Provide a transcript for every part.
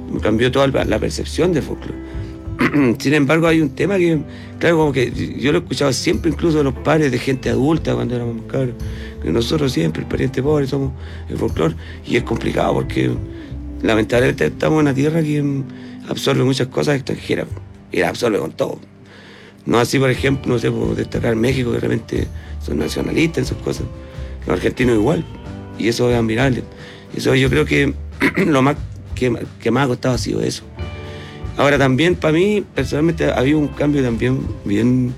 cambió toda la percepción del folclore. Sin embargo, hay un tema que, claro, como que yo lo he escuchado siempre, incluso de los padres de gente adulta cuando éramos cabros, que nosotros siempre, el pariente pobre, somos el folclore, y es complicado porque lamentablemente estamos en una tierra que absorbe muchas cosas extranjeras y la absorbe con todo. No así, por ejemplo, no sé, por destacar México, que realmente son nacionalistas en sus cosas, los argentinos igual, y eso es admirable. Eso yo creo que lo más que más ha costado ha sido eso. Ahora también, para mí, personalmente, ha habido un cambio también bien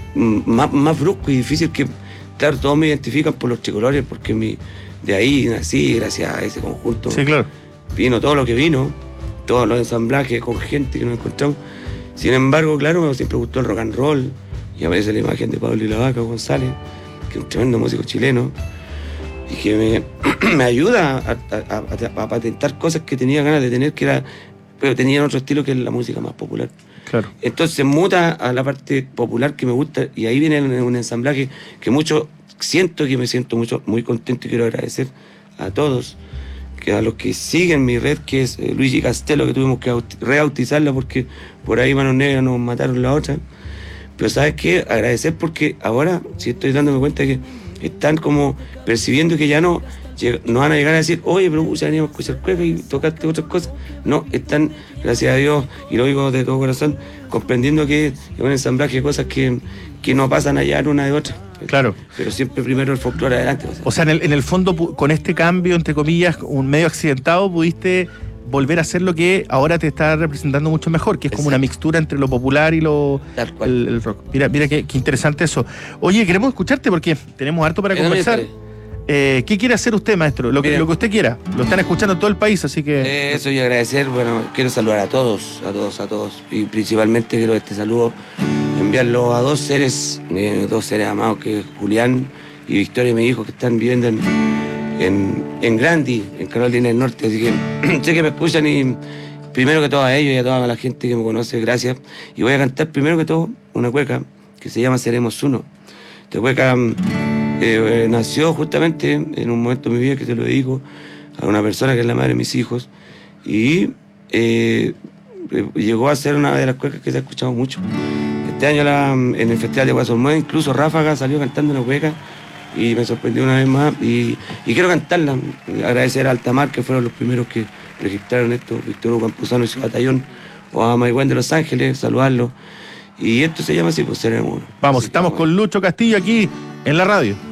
más brusco y difícil que, claro, todos me identifican por los tricolores, porque de ahí nací, gracias a ese conjunto. Sí, claro. Vino todo lo que vino, todos los ensamblajes con gente que nos encontramos. Sin embargo, claro, siempre gustó el rock and roll, y aparece la imagen de Pablo y la Vaca González, que es un tremendo músico chileno, y que me ayuda a patentar cosas que tenía ganas de tener, pero tenía otro estilo que es la música más popular. Claro. Entonces muta a la parte popular que me gusta, y ahí viene un ensamblaje que me siento muy contento, y quiero agradecer a todos, que a los que siguen mi red, que es Luigi Castelo, que tuvimos que rebautizarla porque por ahí Manos Negras nos mataron la otra. Pero ¿sabes qué? Agradecer porque ahora sí estoy dándome cuenta que están como percibiendo que ya no van a llegar a decir, oye, pero ya venimos a escuchar cueca y tocaste otras cosas. No, están, gracias a Dios, y lo digo de todo corazón, comprendiendo que es un ensamblaje de cosas que no pasan allá una de otra. Claro. Pero siempre primero el folclore adelante. O sea, en el fondo, con este cambio, entre comillas, un medio accidentado, pudiste volver a hacer lo que ahora te está representando mucho mejor, que es como una mixtura entre lo popular y el rock. Mira qué interesante eso. Oye, queremos escucharte porque tenemos harto para conversar. ¿Qué quiere hacer usted, maestro? Lo que usted quiera. Lo están escuchando en todo el país, así que... Eso, y agradecer, bueno, quiero saludar a todos, y principalmente quiero este saludo enviarlo a dos seres amados, que es Julián y Victoria, mi hijo, que están viviendo en Grandi, en Carolina del Norte, así que sé que me escuchan, y primero que todo a ellos y a toda la gente que me conoce, gracias. Y voy a cantar primero que todo una cueca que se llama Seremos Uno. Esta cueca nació justamente en un momento de mi vida que se lo dedico a una persona que es la madre de mis hijos, y llegó a ser una de las cuecas que se ha escuchado mucho. Este año en el Festival de Guasolmué, incluso Ráfaga salió cantando una cueca y me sorprendió una vez más, y quiero cantarla. Agradecer a Altamar, que fueron los primeros que registraron esto, Víctor Hugo Campuzano y su batallón, o a Maigüen de Los Ángeles, saludarlo. Y esto se llama así, pues Seremos Uno. Vamos, estamos con Lucho Castillo aquí en la radio.